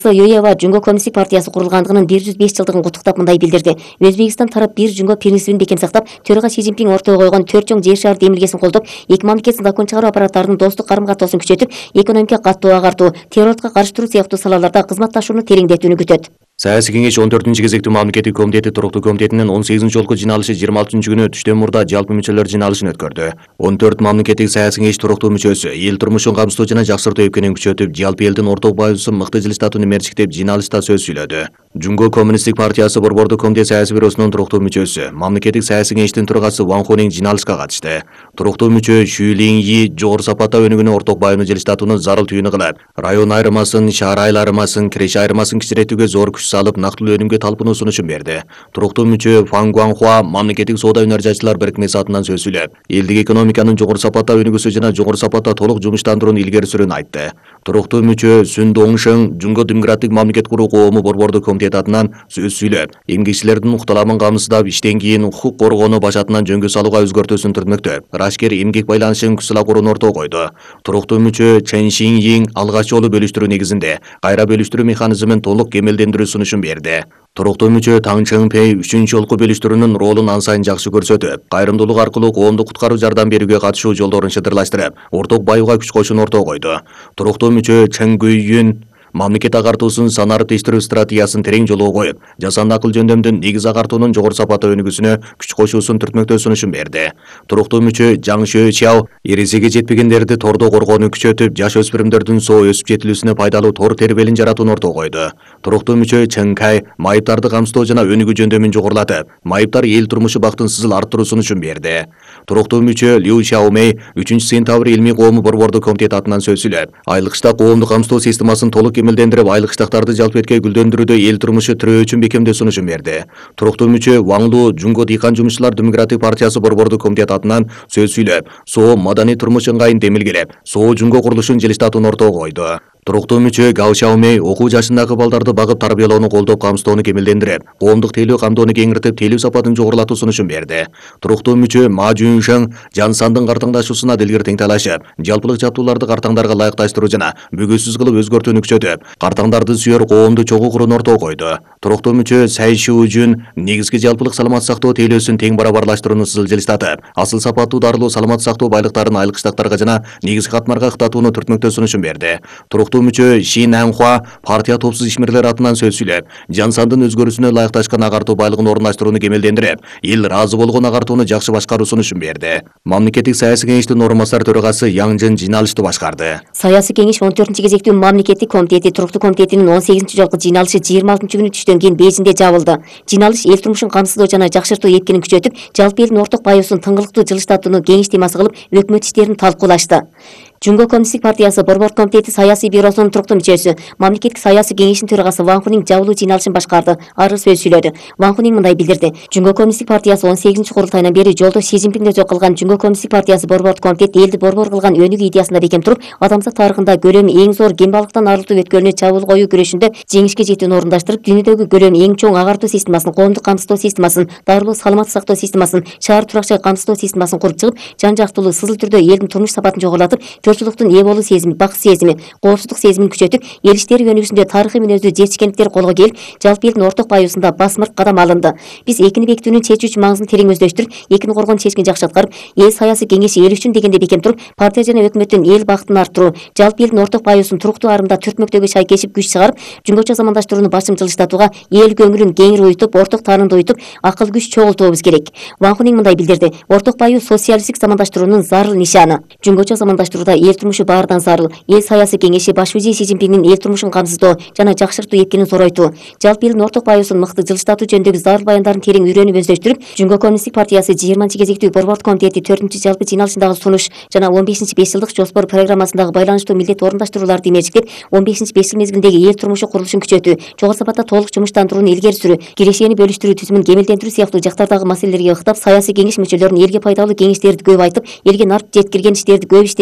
Yoyeva Жунго Коммунистик партиясы курулгандыгынын 105 жылдыгын куттуктап мындай билдирди. Өзбекстан тарап бир Жунго принцибин бекем сактап, төрага Си Цзиньпин ортого койгон 4 чоң жер шаар демилгесин колдоп, эки мамлекеттин закон чыгаруу аппараттарынын достук карым-катысын күчөтүп, экономика каттуу агартуу, террордука каршы туруу сыяктуу салаларда кызматташууну тереңдетүүнү күтөт. Саясий кеңеш 14-кезектүү мамлекеттик комитети туруктуу комитетинин 18 жолку жиналышы 26-күнү түштөн мурда жалпы мүчөлөр жиналышын өткөрдү. 14 мамлекеттик саясий кеңеш туруктуу мүчөсү эл турмушун камсыздоо жана жакшыртуу эпкенин күчөтүп, жалпы элдин орток баайыбысын мыкты жылыштатууну мерчиктеп жиналышта сөз сүйлөдү. Жунго Коммунистик партиясы борбордук комитет саясий бюросунун туруктуу мүчөсү, мамлекеттик саясий кеңештин төрагасы Ван Хунин жиналышка катышты. Туруктуу мүчө Xu Lingyi жогору сапатта өнүгүүнү орток бааюуну жылыштатууну зарыл түйүнү кылып, район айырмасын, шаар айырмасын, киреше айырмасын кичиретүүгө зор күч салып, нактылуу өнүмгө талпынуу сунушун берди. Туруктуу мүчө Фан Гуанхуа мамлекеттик соода өнөр жайчылар бирикмеси атынан сөз сүйлөп, элдик экономиканын жогору сапатта өнүгүүсү жана жогору сапатта толук жумуштандырууну илгери сүрүүнү айтты. Туруктуу мүчө Сүн Доңшың Жунго демократик мамлекет куруу коому борбордук комитет атынан сөз сүйлөп, эмгекчилердин укталамын камсыздап, иштен кийин укук коргоону башатынан жөнгө салууга өзгөртүүсүн түртмөктөп, ырашкер эмгек байланышын күчсала курууну ортого койду. Туруктуу мүчө Чен Шинйин алгач жолу бөлүштүрүү негизинде кайра бөлүштүрүү механизмин толук кемелдендирүү сунушун берди. Туруктуу мүчө Таң Чыңпей 3 жолку бөлүштүрүүнүн ролун ан сайын жакшы көрсөтүп, кайрымдуулук аркылуу коомду куткаруу жардам берүүгө катышуу жолдорун шыдырлаштырып, орток баюуга күч коюшуну ортого койду. Туруктуу мүчө Чен Гүйүн мамлекет агартуусун санариптештирүү стратегиясын терең жолго коюп, жасанды акыл жөндөмдүн негиз агартуунун жогору сапатта өнүгүүсүнө күч кошуусун түртмөктөө сунушун берди. Туруктуу мүчө Жаң Шөчао эрежеге жетпегендерди тордо коргоону күчөтүп, жаш өспүрүмдөрдүн соо өсүп жетилүүсүнө пайдалуу тор тербелин жаратууну ортого койду. Туруктуу мүчө Чен Кай майыптарды камсыздоо жана өнүгүү жөндөмүн жогорулатып, майыптар эл турмушу бактынсызын арттыруу сунушун берди. Туруктуу мүчө Лю Шаомей 3-сентябрь илмий коому борбордук комитет атынан сөз сүйлөп, айлык штак коомдук камсыздоо системасын толук кемелдендирип, айлык штактарды жалпы эткей гүлдөндүрүүдө эл турмушу тирөө үчүн бекемдөө сунушун берди. Туруктуу мүчө Ван Лу Жунго дыйкан жумушчулар демократик партиясы борбордук комитет атынан сөз сүйлөп, соо маданий турмуш ыңгайын демилгелеп, соо Жунго курулушун жылыштатууну ортого койду. Туруктуу мүчө Гао Шаомей окуу жашындагы балдарды багып тарбиялоону колдоп, камсыздоону кемелдендирип, коомдук тейлөө камдоону кеңиртип, тейлөө сапатын жогорулатуу сунушун берди. Туруктуу мүчө Ма Жуншың Жансандын картаңдашуусуна дилгир тең талашып, жалпылык жаптууларды картаңдарга ылайыкташтыруу жана бүгүсүз кылып өзгөртүүнү күчөтүп, картаңдарды сүйөр коомду чогуу курууну ортого койду. Туруктуу мүчө Цай Шужун негизги жалпылык саламат сактоо тейлөөсүн тең барабарлаштырууну сызыл жылыштатып, асыл сапаттуу дарылуу саламат сактоо байлыктарын айылык штаттарга жана негизги катмарга ыктатууну түртмөктөө сунушун берди. Туруктуу мүчө Ши Нанхуа партия топсуз ишмерлер атынан сөз сүйлөп, Жансандын өзгөрүүсүнө ылайыкташкан агартуу байлыгын орундаштырууну кемелдендирип, эл ыраазы болгон агартууну жакшы башкаруу сунушун берди. Мамлекеттик саясий кеңештин орун басар төрагасы Яң Жын жиналышты башкарды. Саясий кеңеш 14-кезектүү мамлекеттик комитети туруктуу комитетинин 18 жолку жиналышы 26-күнү түштөн кийин Бейжиңде жабылды. Жиналыш эл турмушун камсыздоо жана жакшыртуу эпкенин күчөтүп, жалпы элдин орток баайыбысын тыңгылыктуу жылыштатууну кеңеш темасы кылып, өкмөт иштерин талкуулашты. Жунго Коммунистик партиясы борбордук комитети саясий бюросунун туруктуу мүчөсү, мамлекеттик саясий кеңештин төрагасы Ван Хунин жабылуу жиналышын башкарды. Ары сөз сүйлөдү. Ван Хунин мындай билдирди. Жунго Коммунистик партиясы 18 курултайынан бери жолдо Си Цзиньпинге жок кылган Жунго Коммунистик партиясы борбордук комитет элди борбор кылган өнүгүү идеясында бекем туруп, адамзат тарыхында көлөмү эң зор кембалыктан арылтуу өткөлүнө чабуул коюу күрөшүндө жеңишке жетүүнү орундаштырып, дүйнөдөгү көлөмү эң чоң агартуу системасын, коомдук камсыздоо системасын, дарылуу саламат сактоо системасын, шаар туракча камсыздоо системасын куруп чыгып, жан-жактуулуу сызыл түрдө элдин турмуш сапатын жогорулатып, жолчулуктун ээ болуу сезими, бакыт сезими, коопсуздук сезимин күчөтүп, эл иштери өнүгүүсүндө тарыхый мүнөздүү жетишкендиктер колго келип, жалпы элдин орток баайыбысында басмырт кадам алынды. Биз экини бекитүүнүн чечүүчү маңызын терең өздөштүрүп, экини коргоонун чечкин жакшы аткарып, эл саясий кеңеши эл үчүн дегенде бекем туруп, партия жана өкмөттүн эл бактын арттыруу, жалпы элдин орток баайыбысын туруктуу арымда түртмөктөгө шайкешип күч чыгарып, жунгочо замандаштырууну башым жылыштатууга, эл көңүлүн кеңири уютуп, орток таанымды уютуп, акыл күч чогултуубуз керек. Ван Хунин мындай билдирди. Орток бааюу социалисттик замандаштыруунун зарыл нишаны. Жунгочо замандаштырууда эл турмушу баардан зарыл. Эл саясий кеңеши баш вазир Си Цзиньпиндин эл турмушун камсыздоо жана жакшыртуу эпкенин соройтуу, жалпы элдин орток баайыбысын мыкты жылыштатуу жөнүндөгү зарыл баяндарын терең үйрөнүп өздөштүрүп, Жунго Коммунистик партиясы 20-кезектүү борбордук комитети 4-жалпы жиналышындагы сунуш жана 15-5 жылдык жоспор программасындагы байланыштуу милдет орундаштырууларды мерчиктеп, 15-5 жыл мезгилиндеги эл турмушу курулушун күчөтүү, жогору сапатта толук жумуштандырууну илгери сүрүү, кирешени бөлүштүрүү түзүмүн кемелдендирүү сыяктуу жактардагы маселелерге ыктап, саясий кеңеш мүчөлөрүнүн элге пайдалуу кеңештерди көп айтып, элге нарт жеткирген иштерди көп иштөөгө уюштуруп,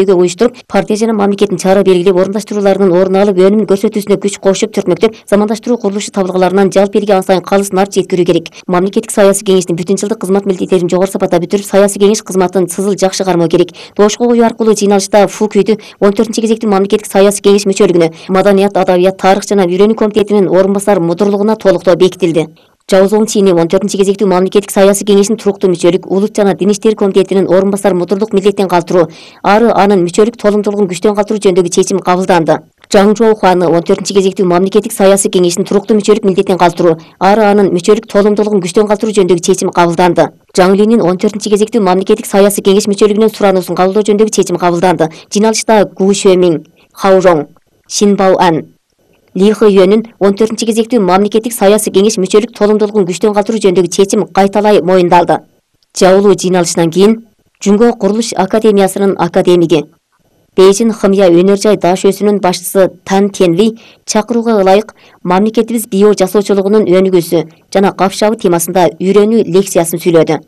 отуруп, партия жана мамлекеттин чара белгилеп орундаштырууларынын орун алып, өнүмүн көрсөтүүсүнө күч кошуп, түртмөктөп, замандаштыруу курулушу табылгаларынан жалпы элге ан сайын калыс нарт жеткирүү керек. Мамлекеттик саясий кеңештин бүтүн жылдык кызмат милдеттерин жогору сапатта бүтүрүп, саясий кеңеш кызматын сызыл жакшы кармоо керек. Добушка коюу аркылуу жыйналышта Фу Күйдү 14-кезектүү мамлекеттик саясий кеңеш мүчөлүгүнө, маданият, адабият, тарых жана үйрөнүү комитетинин орун басар мудурлугуна толуктоо бекитилди. Жау Зоңчини 14-кезектүү мамлекеттик саясий кеңештин туруктуу мүчөлүк, улут жана дин иштери комитетинин орун басар мудурлук милдеттен калтыруу, ары анын мүчөлүк толумдуулугун күчтөн калтыруу жөнүндөгү чечим кабылданды. Жаң Жоу Хуаны 14-кезектүү мамлекеттик саясий кеңештин туруктуу мүчөлүк милдеттен калтыруу, ары анын мүчөлүк толумдуулугун күчтөн калтыруу жөнүндөгү чечим кабылданды. Жаң Линин 14-кезектүү мамлекеттик саясий кеңеш мүчөлүгүнөн сураануусун кабылдоо жөнүндөгү чечим кабылданды. Жыйналышта Гу Шөмиң, Хау Жоң, Шин Бао Ан, Ли Хэ Юэнин 14-кезектүү мамлекеттик саясий кеңеш мүчөлүк толумдуулугун күчтөн калтыруу жөнүндөгү чечим кайталай моюндалды. Жабылуу жыйналышынан кийин Жүнгө Курулуш Академиясынын академиги, Бейжин Хымя өнөр жай даш өсүнүн башчысы Тан Тенли чакырууга ылайык мамлекетибиз био жасоочулугунун өнүгүүсү жана капшабы темасында үйрөнүү лекциясын сүйлөдү.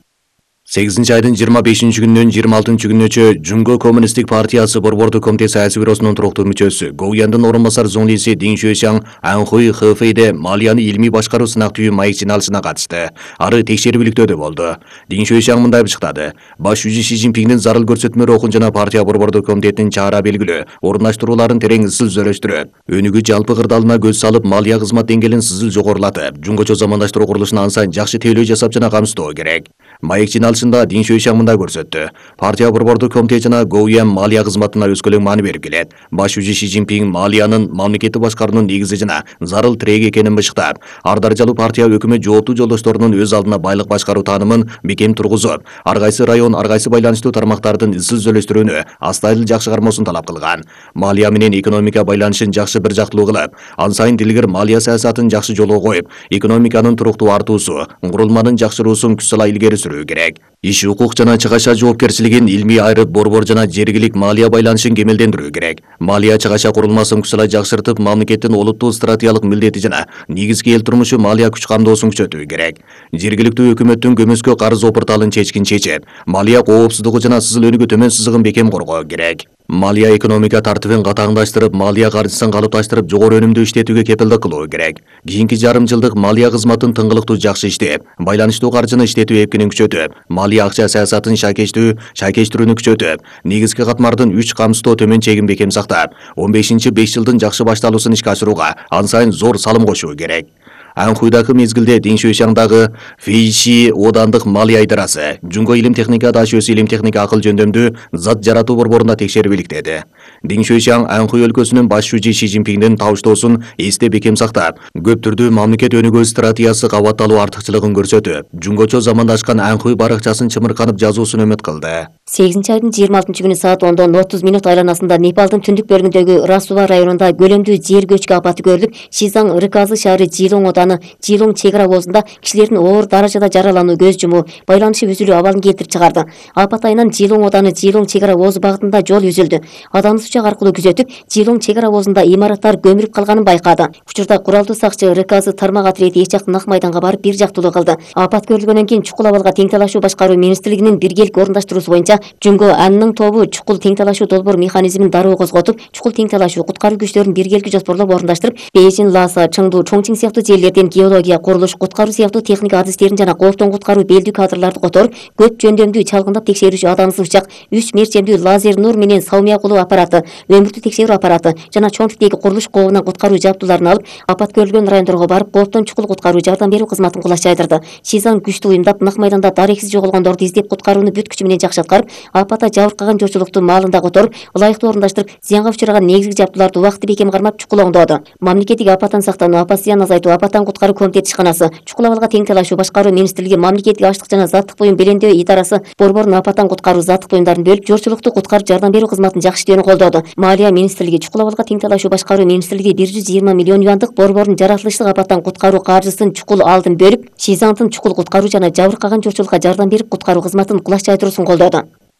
8-айдын 25-күнүнөн 26-күнүнчө Жүнгө Коммунисттик партиясы борбордук комитет саясий бюросунун туруктуу мүчөсү Гоуяндын орун басар Зоңлиси Дин Шуэшаң Анхуй Хэфэйде малияны илмий башкаруу сынактуу маек жыйналышына катышты. Ары текшерүүлүктөдө болду. Дин Шуэшаң мындай бышыктады: баш жүзү Ши Цзиньпиңдин зарыл көрсөтмө окун жана партия борбордук комитетинин чара белгилөө, орундаштырууларын терең изилдөөлөштүрөт. Өнүгүү жалпы кырдаалына көз салып, малия кызмат деңгээлин сызыл жогорулатып, жумгача замандаштыруу курулушун ан сайын жакшы тейлөө жасап жана камсыздоо керек. Маек жыйналышында Дин Шуэшаң мындай көрсөттү: партия борбордук комитет жана Гоуян малия кызматына өскөлөң маани берип келет. Баш жүзү Ши Цзиньпиң малиянын мамлекетти башкаруунун негизи жана зарыл тирек экенин бышыктап, ар даражалуу партия өкмөт жооптуу жолдошторунун өз алдына байлык башкаруу таанымын бекем тургузуп, ар кайсы район, ар кайсы байланыштуу тармактардын изилдөөлөштүрүүнү астайыл жакшы кармоосун талап кылган. Малия менен экономика байланышын жакшы бир жактылуу кылып, ан сайын дилгер малия саясатын жакшы жолго коюп, экономиканын туруктуу артуусу, курулманын жакшыруусун күч сала илгери сүрүү керек. Иш укук жана чыгаша жоопкерчилигин илмий айрып, борбор жана жергилик малия байланышын кемелдендирүү керек. Малия чыгаша курулмасын күч сала жакшыртып, мамлекеттин олуттуу стратегиялык милдети жана негизги эл турмушу малия күч камдоосун күчөтүү керек. Жергиликтүү өкмөттүн көмөскө карыз опурталын чечкин чечип, малия коопсуздугу жана сызыл өнүгүү төмөн сызыгын бекем коргоо керек. Малия экономика тартибин катаңдаштырып, малия каржысын калыпташтырып, жогору өнүмдүү иштетүүгө кепилдик кылуу керек. Кийинки жарым жылдык малия кызматын тыңгылыктуу жакшы иштеп, байланыштуу каржыны иштетүү эпкинин күчөтүп, малия акча саясатын шайкештирүүнү күчөтүп, негизги катмардын 3 камсыздоо төмөн чегин бекем сактап, 15-5 жылдын жакшы башталуусун ишке ашырууга ан сайын зор салым кошуу керек. Анхуйдагы мезгилде Дин Шуэшаңдагы Фейши одандык малия идарасы Жүнгө илим техника даш өсү илим техника акыл жөндөмдүү зат жаратуу борборунда текшерип иликтеди. Дин Шуэшаң Анхуй өлкөсүнүн баш жүзү Ши Цзиньпиңдин табыштоосун эсте бекем сактап, көп түрдүү мамлекет өнүгүү стратегиясы кабатталуу артыкчылыгын көрсөтүп, Жүнгөчө замандашкан Анхуй баракчасын чымырканып жазуусун үмүт кылды. 8-айдын 26-күнү саат 10:30 минут айланасында Непалдын түндүк бөлүгүндөгү Расува районунда көлөмдүү жер көчкү апаты көрүлүп, Шизаң Рыказы шаары Жилоң оданы Жилоң чек ара обозунда кишилердин оор даражада жаралануу, көз жумуу, байланышы үзүлүү абалын келтирип чыгарды. Апат айынан Жилоң оданы Жилоң чек ара обозу багытында жол үзүлдү. Адамды учак аркылуу күзөтүп, Жилоң чек ара обозунда имараттар көмүрүп калганын байкады. Учурда куралдуу сакчы Рыказы тармак отряди эч жактын ак майданга барып бир жактылуу кылды. Апат көрүлгөндөн кийин чукул абалга тең талашуу башкаруу министрлигинин биргелик орундаштыруусу боюнча Жүнгө анын тобу чукул тең талашуу долбоор механизмин дароо козготуп, чукул тең талашуу куткаруу күчтөрүн биргеликти жоспорлоп орундаштырып, Бейжин, Ласа, Чыңду, Чоңчиң сыяктуу жерлерден геология, курулуш, куткаруу сыяктуу техника адистерин жана кооптон куткаруу белдүү кадрларды которуп, көп жөндөмдүү чалгындап текшерүүчү адамсыз учак, 3 мерчемдүү лазер нур менен саумия кылуу аппараты, өмүрдү текшерүү аппараты жана чоң типтеги курулуш кообунан куткаруу жабдууларын алып, апат көрүлгөн райондорго барып, кооптон чукул куткаруу жардам берүү кызматын кулаш жайдырды. Шизаң күчтүү уюмдап, нак майданда дарексиз жоголгондорду издеп, куткарууну бүт күчү менен жакшы аткарып, апатта жабыркаган журчулукту маалында которуп, ылайыктуу орундаштырып, зыянга учураган негизги жабдууларды убакытты бекем кармап, чукул оңдооду. Мамлекеттик апаттан сактануу, апат зыянын азайтуу, апаттан куткаруу комитети ишканасы, чукул абалга тең талашуу башкаруу министрлиги, мамлекеттик аштык жана заттык буюм белемдөө идарасы борбордун апаттан куткаруу заттык буюмдарын бөлүп, журчулукту куткарып жардам берүү кызматын жакшы иштөөнү колдоду. Малия министрлиги, чукул абалга тең талашуу башкаруу министрлиги 120 миллион юандык борбордун жаратылыштык апаттан куткаруу каржысын чукул алдын бөлүп, Шизаңдын чукул куткаруу жана жабыркаган журчулукка жардам берип, куткаруу кызматын кулаш жайдыруусун колдоду.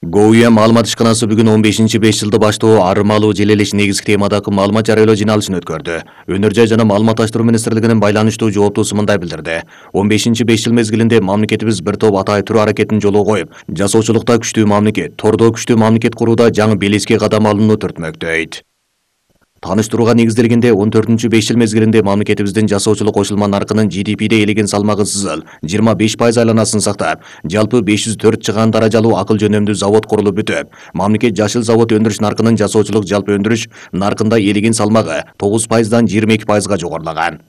ГОУЯ маалымат ишканасы бүгүн 15-5 жылды баштоо армалуу желелеш негизги темадагы маалымат жарыялоо жиналышын өткөрдү. Өнөр жай жана маалыматташтыруу министрлигинин байланыштуу жооптуусу мындай билдирди. 15-5 жыл мезгилинде мамлекетибиз бир топ атайып туруу аракетин жолго коюп, жасоочулукта күчтүү мамлекет, тордо күчтүү мамлекет курууда жаңы белеске кадам алууну түртмөктөйт. Таныштырууга негизделгенде 14-5 жыл мезгилинде мамлекетибиздин жасоочулук кошулма наркынын GDP'де элеген салмагы сызыл 25% айланасын сактап, жалпы 504 чыгаан даражалуу акыл жөнөмдүү завод курулуп бүтүп, мамлекет жашыл завод өндүрүш наркынын жасоочулук жалпы өндүрүш наркында элеген салмагы 9%дан 22%га жогорулаган.